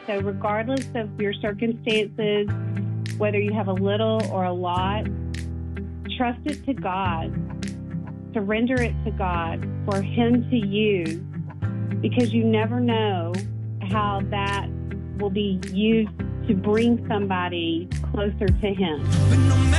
So regardless of your circumstances, whether you have a little or a lot, trust it to God. Surrender it to God for Him to use, because you never know how that will be used to bring somebody closer to Him.